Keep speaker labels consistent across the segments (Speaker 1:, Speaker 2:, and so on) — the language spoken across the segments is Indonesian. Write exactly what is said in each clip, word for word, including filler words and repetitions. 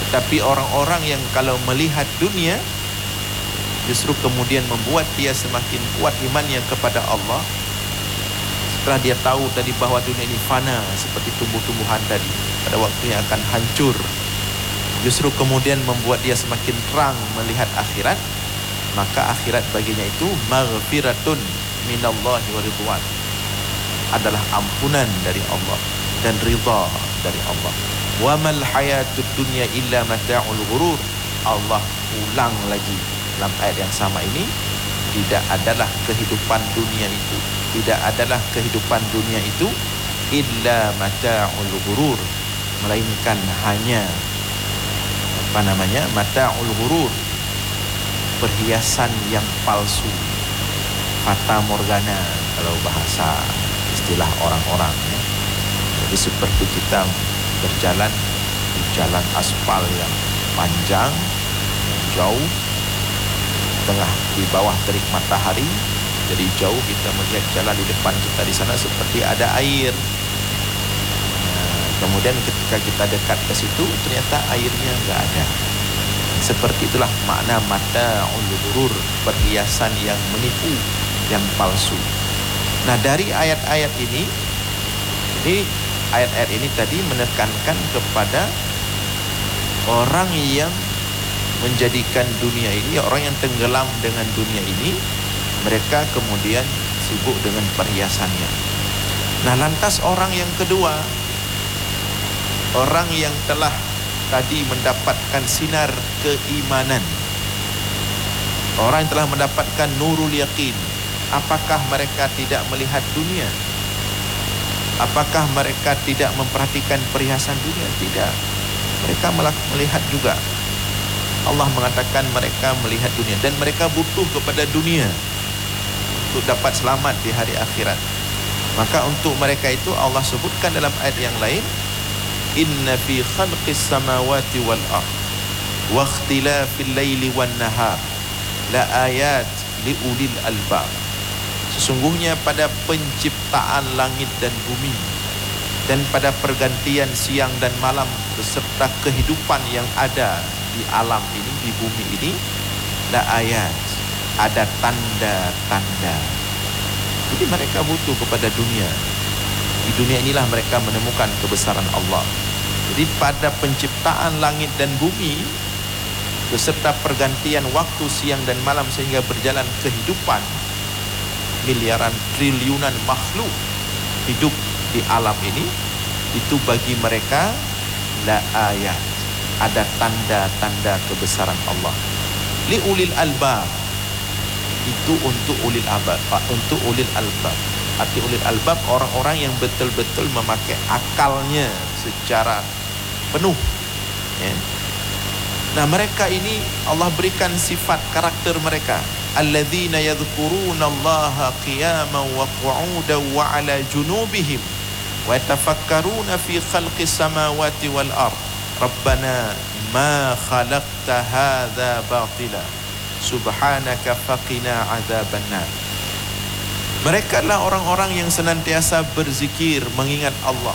Speaker 1: Tapi orang-orang yang kalau melihat dunia justru kemudian membuat dia semakin kuat imannya kepada Allah. Setelah dia tahu tadi bahwa dunia ini fana seperti tumbuh-tumbuhan tadi, pada waktunya akan hancur, justru kemudian membuat dia semakin terang melihat akhirat. Maka akhirat baginya itu maghfiratun minallahi wa ridwan, adalah ampunan dari Allah dan ridha dari Allah. Wa mal hayatud dunya illa mata'ul ghurur. Allah ulang lagi dalam ayat yang sama ini, tidak adalah kehidupan dunia itu, tidak adalah kehidupan dunia itu illa mata'ul ghurur, melainkan hanya apa namanya? Mata'ul ghurur, perhiasan yang palsu, fata morgana kalau bahasa istilah orang-orang ya. Jadi seperti kita berjalan di jalan aspal yang panjang, yang jauh, tengah di bawah terik matahari, jadi jauh kita melihat jalan di depan kita di sana seperti ada air. Nah, kemudian ketika kita dekat ke situ ternyata airnya enggak ada. Seperti itulah makna mata'ul ghurur, perhiasan yang menipu, yang palsu. Nah, dari ayat-ayat ini, ini ayat-ayat ini tadi menekankan kepada orang yang menjadikan dunia ini, orang yang tenggelam dengan dunia ini, mereka kemudian sibuk dengan perhiasannya. Nah, lantas orang yang kedua, orang yang telah tadi mendapatkan sinar keimanan, orang yang telah mendapatkan nurul yakin, apakah mereka tidak melihat dunia? Apakah mereka tidak memperhatikan perhiasan dunia? Tidak. Mereka melihat juga. Allah mengatakan mereka melihat dunia dan mereka butuh kepada dunia untuk dapat selamat di hari akhirat. Maka untuk mereka itu Allah sebutkan dalam ayat yang lain, inna fi khalqis samawati wal ard wa ikhtilafil laili wan nahar la ayat li ulil albab. Sesungguhnya pada penciptaan langit dan bumi dan pada pergantian siang dan malam beserta kehidupan yang ada di alam ini, di bumi ini, la ayat, ada tanda-tanda. Jadi mereka butuh kepada dunia. Di dunia inilah mereka menemukan kebesaran Allah. Jadi pada penciptaan langit dan bumi beserta pergantian waktu siang dan malam sehingga berjalan kehidupan miliaran triliunan makhluk hidup di alam ini, itu bagi mereka la ayat, ada tanda-tanda kebesaran Allah. Li ulil albab, itu untuk ulil albab, untuk ulil albab. Arti ulil albab orang-orang yang betul-betul memakai akalnya secara penuh ya. Nah, mereka ini Allah berikan sifat karakter mereka, alladzina yadhkuruna Allaha qiyaman wa qu'udan wa 'ala junubihim wa yatafakkaruna fi khalqis samawati wal ard rabbana ma khalaqta hadza batila subhanaka faqina 'adzabannar. Mereka adalah orang-orang yang senantiasa berzikir, mengingat Allah,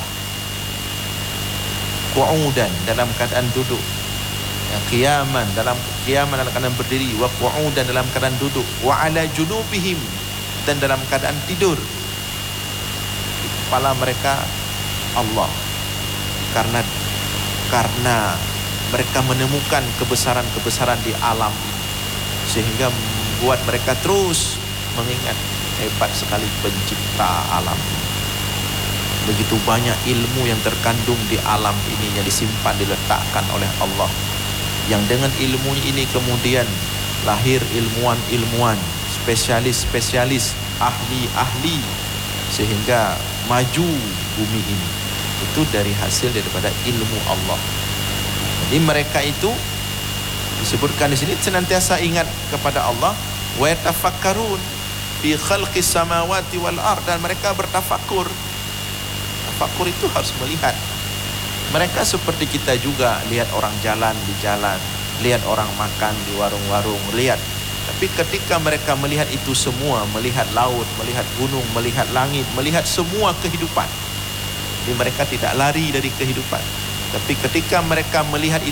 Speaker 1: qu'udan, dalam keadaan duduk, ya, qiyaman, dalam qiyaman dalam keadaan berdiri, wa qu'udan, dalam keadaan duduk, wa 'ala junubihim, dan dalam keadaan tidur. Di kepala mereka Allah, karena karena mereka menemukan kebesaran-kebesaran di alam ini, sehingga membuat mereka terus mengingat hebat sekali pencipta alam ini. Begitu banyak ilmu yang terkandung di alam ini yang disimpan, diletakkan oleh Allah, yang dengan ilmu ini kemudian lahir ilmuwan-ilmuwan, spesialis-spesialis, ahli-ahli, sehingga maju bumi ini. Itu dari hasil daripada ilmu Allah. Jadi mereka itu disebutkan di sini senantiasa ingat kepada Allah, wa yatafakkarun fi khalqis samawati wal ard, dan mereka bertafakur. Tafakur itu harus melihat. Mereka seperti kita juga, lihat orang jalan di jalan, lihat orang makan di warung-warung, lihat. Tapi ketika mereka melihat itu semua, melihat laut, melihat gunung, melihat langit, melihat semua kehidupan, jadi mereka tidak lari dari kehidupan. Tapi ketika mereka melihat